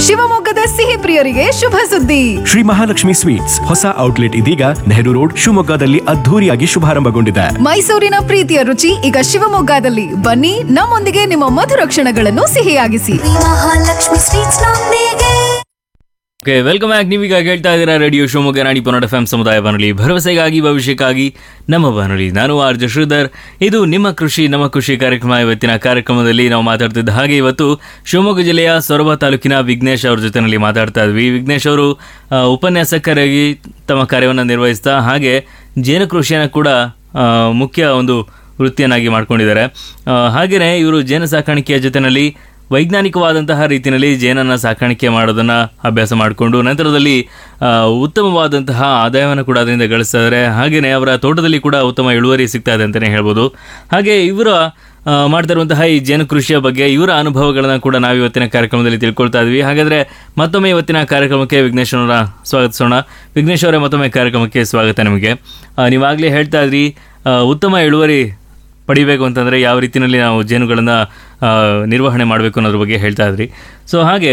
ಶಿವಮೊಗ್ಗದ ಸಿಹಿ ಪ್ರಿಯರಿಗೆ ಶುಭ ಸುದ್ದಿ. ಶ್ರೀ ಮಹಾಲಕ್ಷ್ಮಿ ಸ್ವೀಟ್ಸ್ ಹೊಸ ಔಟ್ಲೆಟ್ ಇದೀಗ ನೆಹರು ರೋಡ್ ಶಿವಮೊಗ್ಗದಲ್ಲಿ ಅದ್ಧೂರಿಯಾಗಿ ಶುಭಾರಂಭಗೊಂಡಿದೆ. ಮೈಸೂರಿನ ಪ್ರೀತಿಯ ರುಚಿ ಈಗ ಶಿವಮೊಗ್ಗದಲ್ಲಿ. ಬನ್ನಿ, ನಮ್ಮೊಂದಿಗೆ ನಿಮ್ಮ ಮಧುರ ಕ್ಷಣಗಳನ್ನು ಸಿಹಿಯಾಗಿಸಿ. ಮಹಾಲಕ್ಷ್ಮಿ ಸ್ವೀಟ್ಸ್ ನೊಂದಿಗೆ. Okay, welcome back. ನೀವೀಗ ಕೇಳ್ತಾ ಇದ್ದೀರಾ ರೇಡಿಯೋ ಶಿವಮೊಗ್ಗ 90.8 FM ಸಮುದಾಯ ಬಾನುಲಿ, ಭರವಸೆಗಾಗಿ ಭವಿಷ್ಯಕ್ಕಾಗಿ ನಮ್ಮ ಬಾನುಲಿ. ನಾನು ಆರ್ ಜೆ ಶ್ರೀಧರ್. ಇದು ನಿಮ್ಮ ಕೃಷಿ ನಮ್ಮ ಖುಷಿ ಕಾರ್ಯಕ್ರಮ. ಇವತ್ತಿನ ಕಾರ್ಯಕ್ರಮದಲ್ಲಿ ನಾವು ಮಾತಾಡ್ತಿದ್ದ ಹಾಗೆ ಇವತ್ತು ಶಿವಮೊಗ್ಗ ಜಿಲ್ಲೆಯ ಸೊರಬ ತಾಲೂಕಿನ ವಿಘ್ನೇಶ್ ಅವ್ರ ಜೊತೆನಲ್ಲಿ ಮಾತಾಡ್ತಾ ಇದ್ವಿ. ವಿಘ್ನೇಶ್ ಅವರು ಉಪನ್ಯಾಸಕರಾಗಿ ತಮ್ಮ ಕಾರ್ಯವನ್ನು ನಿರ್ವಹಿಸ್ತಾ ಹಾಗೆ ಜೇನು ಕೃಷಿಯನ್ನು ಕೂಡ ಮುಖ್ಯ ಒಂದು ವೃತ್ತಿಯನ್ನಾಗಿ ಮಾಡ್ಕೊಂಡಿದ್ದಾರೆ. ಹಾಗೆಯೇ ಇವರು ಜೇನು ಸಾಕಾಣಿಕೆಯ ಜೊತೆಯಲ್ಲಿ ವೈಜ್ಞಾನಿಕವಾದಂತಹ ರೀತಿಯಲ್ಲಿ ಜೇನನ್ನು ಸಾಕಾಣಿಕೆ ಮಾಡೋದನ್ನು ಅಭ್ಯಾಸ ಮಾಡಿಕೊಂಡು ನಂತರದಲ್ಲಿ ಉತ್ತಮವಾದಂತಹ ಆದಾಯವನ್ನು ಕೂಡ ಅದರಿಂದ ಗಳಿಸ್ತಾ ಇದ್ದಾರೆ. ಹಾಗೆಯೇ ಅವರ ತೋಟದಲ್ಲಿ ಕೂಡ ಉತ್ತಮ ಇಳುವರಿ ಸಿಗ್ತಾ ಇದೆ ಅಂತಲೇ ಹೇಳ್ಬೋದು. ಹಾಗೆ ಇವರ ಮಾಡ್ತಾ ಇರುವಂತಹ ಈ ಜೇನು ಕೃಷಿಯ ಬಗ್ಗೆ ಇವರ ಅನುಭವಗಳನ್ನು ಕೂಡ ನಾವು ಇವತ್ತಿನ ಕಾರ್ಯಕ್ರಮದಲ್ಲಿ ತಿಳ್ಕೊಳ್ತಾ ಇದ್ವಿ. ಹಾಗಾದರೆ ಮತ್ತೊಮ್ಮೆ ಇವತ್ತಿನ ಕಾರ್ಯಕ್ರಮಕ್ಕೆ ವಿಘ್ನೇಶ್ ಅವರ ಸ್ವಾಗತಿಸೋಣ. ವಿಘ್ನೇಶ್ ಅವರೇ, ಮತ್ತೊಮ್ಮೆ ಕಾರ್ಯಕ್ರಮಕ್ಕೆ ಸ್ವಾಗತ ನಿಮಗೆ. ನೀವಾಗಲೇ ಹೇಳ್ತಾ ಇದ್ರಿ ಉತ್ತಮ ಇಳುವರಿ ಪಡಿಬೇಕು ಅಂತಂದರೆ ಯಾವ ರೀತಿಯಲ್ಲಿ ನಾವು ಜೇನುಗಳನ್ನು ನಿರ್ವಹಣೆ ಮಾಡಬೇಕು ಅನ್ನೋದ್ರ ಬಗ್ಗೆ ಹೇಳ್ತಾ ಇದ್ರಿ. ಸೊ ಹಾಗೆ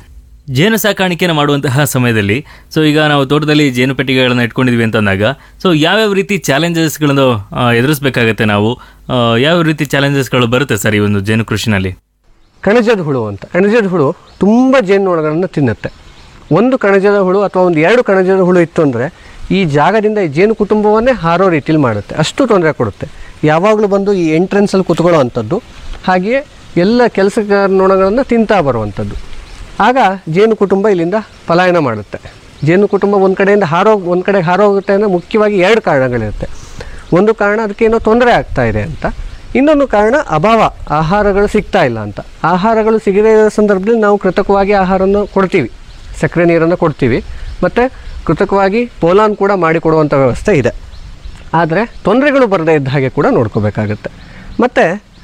ಜೇನು ಸಾಕಾಣಿಕೆಯನ್ನು ಮಾಡುವಂತಹ ಸಮಯದಲ್ಲಿ ಈಗ ನಾವು ತೋಟದಲ್ಲಿ ಜೇನು ಪೆಟ್ಟಿಗೆಗಳನ್ನು ಇಟ್ಕೊಂಡಿದ್ವಿ ಅಂತಂದಾಗ ಯಾವ್ಯಾವ ರೀತಿ ಚಾಲೆಂಜಸ್ಗಳನ್ನು ಎದುರಿಸಬೇಕಾಗತ್ತೆ, ನಾವು ಯಾವ ರೀತಿ ಚಾಲೆಂಜಸ್ಗಳು ಬರುತ್ತೆ ಸರ್ ಈ ಒಂದು ಜೇನು ಕೃಷಿನಲ್ಲಿ? ಕಣಜದ ಹುಳು ಅಂತ, ಕಣಜದ ಹುಳು ತುಂಬ ಜೇನುನೊಣಗಳನ್ನು ತಿನ್ನುತ್ತೆ. ಒಂದು ಕಣಜದ ಹುಳು ಅಥವಾ ಒಂದು 2 ಕಣಜದ ಹುಳು ಇತ್ತು ಅಂದರೆ ಈ ಜಾಗದಿಂದ ಈ ಜೇನು ಕುಟುಂಬವನ್ನೇ ಹಾರೋ ರೀತಿಲಿ ಮಾಡುತ್ತೆ, ಅಷ್ಟು ತೊಂದರೆ ಕೊಡುತ್ತೆ. ಯಾವಾಗಲೂ ಬಂದು ಈ ಎಂಟ್ರೆನ್ಸಲ್ಲಿ ಕುತ್ಕೊಳ್ಳೋ ಅಂಥದ್ದು, ಹಾಗೆಯೇ ಎಲ್ಲ ಕೆಲಸಗಾರ ನೊಣಗಳನ್ನು ತಿಂತಾ ಬರುವಂಥದ್ದು. ಆಗ ಜೇನು ಕುಟುಂಬ ಇಲ್ಲಿಂದ ಪಲಾಯನ ಮಾಡುತ್ತೆ. ಜೇನು ಕುಟುಂಬ ಒಂದು ಕಡೆಯಿಂದ ಒಂದು ಕಡೆಗೆ ಹಾರೋಗುತ್ತೆ ಅಂದರೆ ಮುಖ್ಯವಾಗಿ 2 ಕಾರಣಗಳಿರುತ್ತೆ. ಒಂದು ಕಾರಣ ಅದಕ್ಕೇನೋ ತೊಂದರೆ ಆಗ್ತಾ ಇದೆ ಅಂತ, ಇನ್ನೊಂದು ಕಾರಣ ಅಭಾವ, ಆಹಾರಗಳು ಸಿಗ್ತಾ ಇಲ್ಲ ಅಂತ. ಆಹಾರಗಳು ಸಿಗದೇ ಇರೋ ಸಂದರ್ಭದಲ್ಲಿ ನಾವು ಕೃತಕವಾಗಿ ಆಹಾರವನ್ನು ಕೊಡ್ತೀವಿ, ಸಕ್ಕರೆ ನೀರನ್ನು ಕೊಡ್ತೀವಿ, ಮತ್ತು ಕೃತಕವಾಗಿ ಪೋಲಾನ್ ಕೂಡ ಮಾಡಿಕೊಡುವಂಥ ವ್ಯವಸ್ಥೆ ಇದೆ. ಆದರೆ ತೊಂದರೆಗಳು ಬರದೇ ಇದ್ದ ಹಾಗೆ ಕೂಡ ನೋಡ್ಕೋಬೇಕಾಗತ್ತೆ. ಮತ್ತು